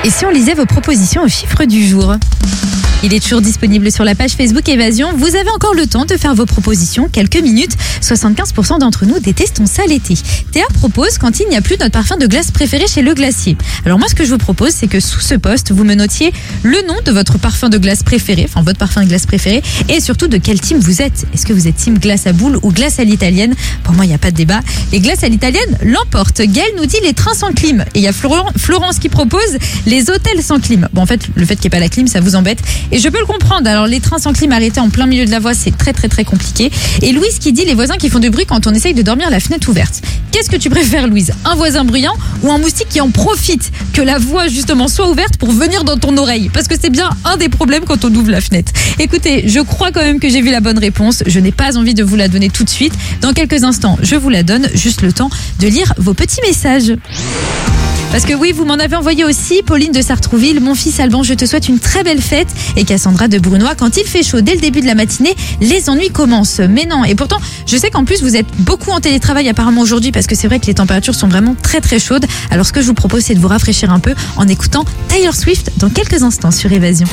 Et si on lisait vos propositions au chiffre du jour ? Il est toujours disponible sur la page Facebook Évasion. Vous avez encore le temps de faire vos propositions. Quelques minutes. 75% d'entre nous détestons ça l'été. Théa propose quand il n'y a plus notre parfum de glace préféré chez le glacier. Alors moi, ce que je vous propose, c'est que sous ce post, vous me notiez le nom de votre parfum de glace préféré, enfin votre parfum de glace préféré, et surtout de quel team vous êtes. Est-ce que vous êtes team glace à boule ou glace à l'italienne ? Pour moi, il n'y a pas de débat. Les glaces à l'italienne l'emportent. Gaël nous dit les trains sans clim. Et il y a Florence qui propose les hôtels sans clim. Bon, en fait, le fait qu'il n'y ait pas la clim, ça vous embête. Et je peux le comprendre. Alors, les trains sans clim arrêtés en plein milieu de la voie, c'est très, très, très compliqué. Et Louise qui dit les voisins qui font du bruit quand on essaye de dormir la fenêtre ouverte. Qu'est-ce que tu préfères, Louise ? Un voisin bruyant ou un moustique qui en profite que la voie, justement, soit ouverte pour venir dans ton oreille ? Parce que c'est bien un des problèmes quand on ouvre la fenêtre. Écoutez, je crois quand même que j'ai vu la bonne réponse. Je n'ai pas envie de vous la donner tout de suite. Dans quelques instants, je vous la donne. Juste le temps de lire vos petits messages. Parce que oui, vous m'en avez envoyé aussi. Pauline de Sartrouville, mon fils Alban, je te souhaite une très belle fête. Et Cassandra de Brunois, quand il fait chaud dès le début de la matinée, les ennuis commencent. Mais non, et pourtant, je sais qu'en plus vous êtes beaucoup en télétravail apparemment aujourd'hui parce que c'est vrai que les températures sont vraiment très très chaudes. Alors ce que je vous propose, c'est de vous rafraîchir un peu en écoutant Taylor Swift dans quelques instants sur Évasion.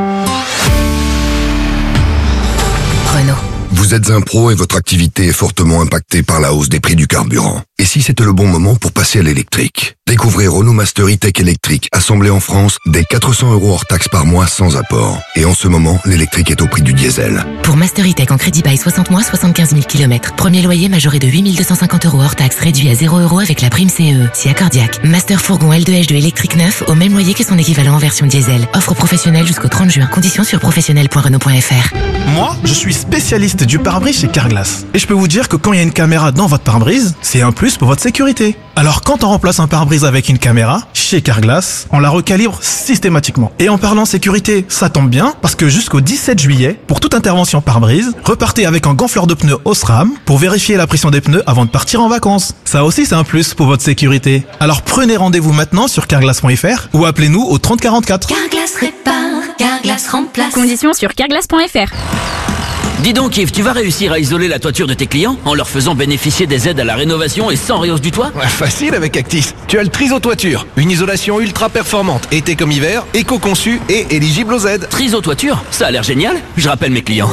Renault. Vous êtes un pro et votre activité est fortement impactée par la hausse des prix du carburant. Et si c'était le bon moment pour passer à l'électrique ? Découvrez Renault Master E-Tech électrique, assemblé en France, dès 400 € hors taxe par mois sans apport. Et en ce moment, l'électrique est au prix du diesel. Pour Master E-Tech en crédit bail 60 mois, 75 000 km. Premier loyer majoré de 8 250 € hors taxe, réduit à 0 € avec la prime CE. Si accordiaque. Master Fourgon L2H2 électrique neuf, au même loyer que son équivalent en version diesel. Offre professionnelle jusqu'au 30 juin. Conditions sur professionnel.renault.fr. Moi, je suis spécialiste du pare-brise chez Carglass. Et je peux vous dire que quand il y a une caméra dans votre pare-brise, c'est un plus pour votre sécurité. Alors quand on remplace un pare-brise avec une caméra, chez Carglass, on la recalibre systématiquement. Et en parlant sécurité, ça tombe bien, parce que jusqu'au 17 juillet, pour toute intervention pare-brise, repartez avec un gonfleur de pneus Osram pour vérifier la pression des pneus avant de partir en vacances. Ça aussi, c'est un plus pour votre sécurité. Alors prenez rendez-vous maintenant sur carglass.fr ou appelez-nous au 30 44. Carglass répare, Carglass remplace. Conditions sur carglass.fr. Dis donc Yves, tu vas réussir à isoler la toiture de tes clients en leur faisant bénéficier des aides à la rénovation et sans réhausse du toit ? Ouais, facile avec Actis. Tu as le Triso Toiture, une isolation ultra performante, été comme hiver, éco-conçue et éligible aux aides. Triso Toiture, ça a l'air génial. Je rappelle mes clients.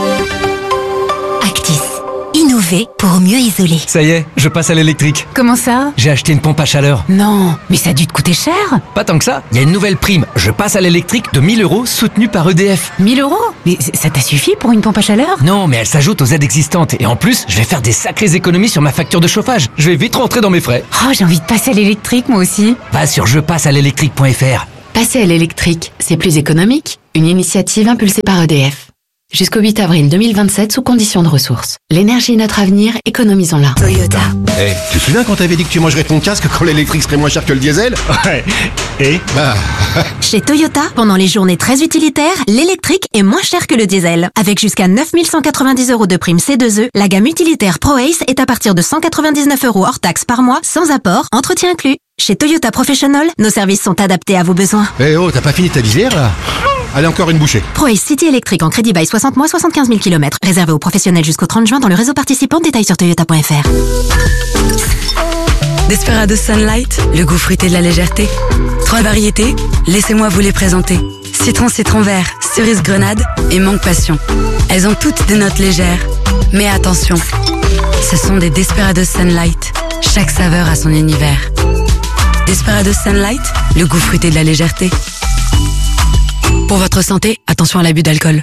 Actis. Innover pour mieux isoler. Ça y est, je passe à l'électrique. Comment ça ? J'ai acheté une pompe à chaleur. Non, mais ça a dû te coûter cher. Pas tant que ça, il y a une nouvelle prime. Je passe à l'électrique de 1 000 € soutenue par EDF. 1 000 €? Mais ça t'a suffi pour une pompe à chaleur ? Non, mais elle s'ajoute aux aides existantes. Et en plus, je vais faire des sacrées économies sur ma facture de chauffage. Je vais vite rentrer dans mes frais. Oh, j'ai envie de passer à l'électrique moi aussi. Va sur jepassealélectrique.fr. Passer à l'électrique, c'est plus économique. Une initiative impulsée par EDF. Jusqu'au 8 avril 2027 sous conditions de ressources. L'énergie est notre avenir, économisons-la. Toyota. Eh, tu te souviens quand t'avais dit que tu mangerais ton casque quand l'électrique serait moins cher que le diesel ? Ouais. Et Chez Toyota, pendant les journées très utilitaires, l'électrique est moins cher que le diesel. Avec jusqu'à 9 190 € de prime C2E, la gamme utilitaire ProAce est à partir de 199 € hors taxe par mois, sans apport, entretien inclus. Chez Toyota Professional, nos services sont adaptés à vos besoins. Eh oh, t'as pas fini ta visière là ? Allez, encore une bouchée. ProAce City électrique en crédit bail 60 mois, 75 000 km. Réservé aux professionnels jusqu'au 30 juin dans le réseau participant. Détails sur toyota.fr. Desperados Sunlight, le goût fruité de la légèreté. 3 variétés, laissez-moi vous les présenter. Citron vert, cerise grenade et mangue passion. Elles ont toutes des notes légères. Mais attention, ce sont des Desperados Sunlight. Chaque saveur a son univers. Desperados Sunlight, le goût fruité de la légèreté. Pour votre santé, attention à l'abus d'alcool.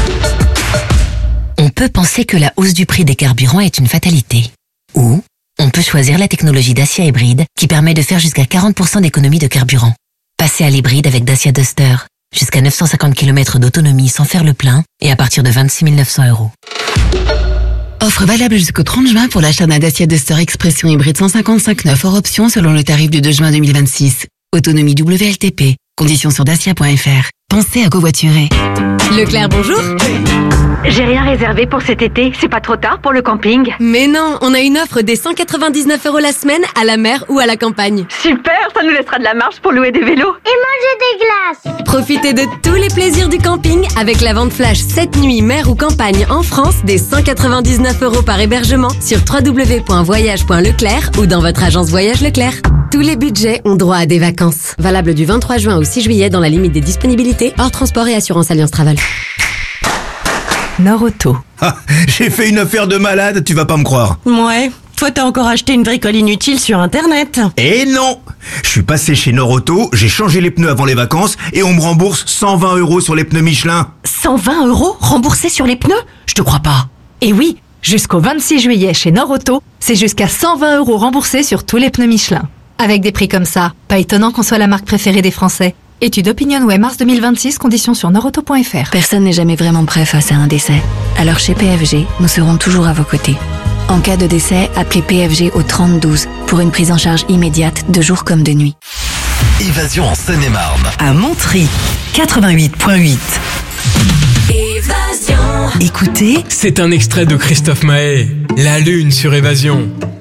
On peut penser que la hausse du prix des carburants est une fatalité. Ou on peut choisir la technologie Dacia hybride qui permet de faire jusqu'à 40% d'économie de carburant. Passez à l'hybride avec Dacia Duster. Jusqu'à 950 km d'autonomie sans faire le plein et à partir de 26 900 €. Offre valable jusqu'au 30 juin pour l'achat d'un Dacia Duster Expression hybride 155 hors option selon le tarif du 2 juin 2026. Autonomie WLTP. Conditions sur dacia.fr. Pensez à covoiturer. Leclerc, bonjour. J'ai rien réservé pour cet été, c'est pas trop tard pour le camping? Mais non, on a une offre des 199 € la semaine à la mer ou à la campagne. Super, ça nous laissera de la marge pour louer des vélos. Et manger des glaces. Profitez de tous les plaisirs du camping avec la vente flash 7 nuits mer ou campagne en France des 199 € par hébergement sur www.voyage.leclerc ou dans votre agence Voyage Leclerc. Tous les budgets ont droit à des vacances. Valable du 23 juin au 6 juillet dans la limite des disponibilités, hors transport et assurance Alliance Travel. Norauto. Ah, j'ai fait une affaire de malade, tu vas pas me croire. Ouais, toi t'as encore acheté une bricole inutile sur internet. Eh non! Je suis passé chez Norauto, j'ai changé les pneus avant les vacances et on me rembourse 120 € sur les pneus Michelin. 120 € remboursés sur les pneus? Je te crois pas. Et oui, jusqu'au 26 juillet chez Norauto, c'est jusqu'à 120 € remboursés sur tous les pneus Michelin. Avec des prix comme ça, pas étonnant qu'on soit la marque préférée des Français. Étude OpinionWay mars 2026, conditions sur norauto.fr. Personne n'est jamais vraiment prêt face à un décès. Alors chez PFG, nous serons toujours à vos côtés. En cas de décès, appelez PFG au 3012 pour une prise en charge immédiate de jour comme de nuit. Évasion en Seine-et-Marne. À Montry, 88.8. Évasion. Écoutez, c'est un extrait de Christophe Maé, La Lune sur Évasion.